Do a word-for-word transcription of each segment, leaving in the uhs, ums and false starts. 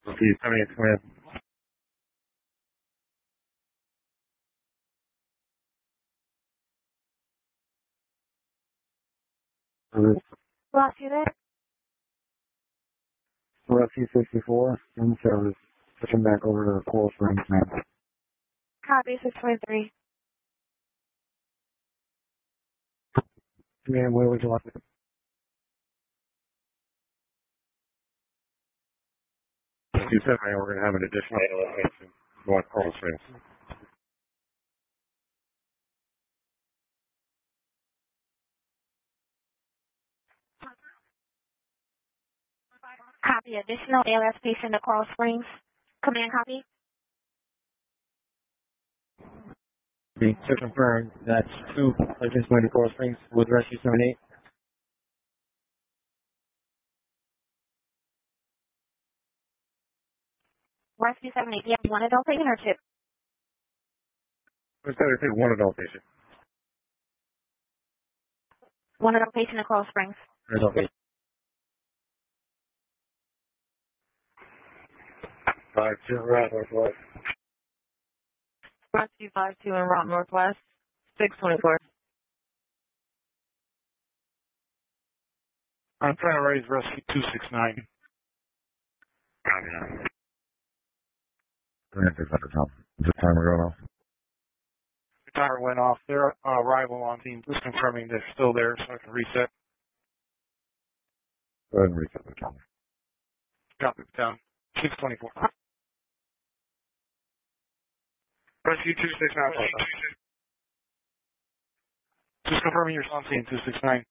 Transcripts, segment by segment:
Repeat, seventy-eight Command. Lost you there? Rescue sixty-four, in service. Switching back over to Coral Springs now. Copy, six twenty-three. Command, where would you like it? You said we're going to have an additional location. North Coral Springs. Copy, additional A L S patient to Coral Springs. Command, copy. To confirm, that's two agents going to Coral Springs with Rescue seventy-eight. Rescue seventy-eight, do you have one adult patient or two? Let's say one adult patient. One adult patient to Coral Springs. Adult patient. Five two Route Northwest. Rescue five two in Route Northwest, six twenty-four. I'm trying to raise Rescue two six nine. Copy that. The timer going off. The timer went off. Their uh, arrival on scene, just confirming they're still there so I can reset. Go ahead and reset the timer. Copy it down. six twenty-four. Rescue two six nine. Just confirming you're on scene, two six nine.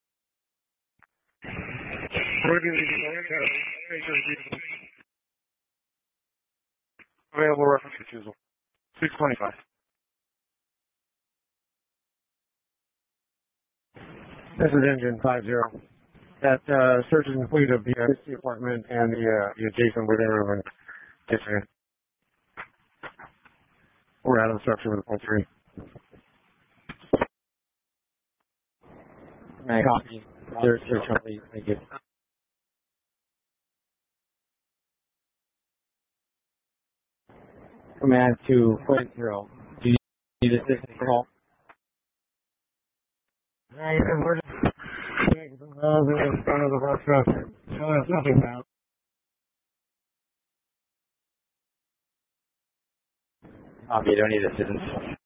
Available reference refusal. six twenty-five. This is engine five zero. That uh, search is complete of the uh, apartment and the, uh, the adjacent living room and kitchen. We're out of the structure with a point three. Right. Copy. Search, search complete. Thank you. Command to point zero. Do you need assistance at all? Alright, we're just taking some houses in front of the bus structure. So there's nothing now. Copy, you don't need assistance.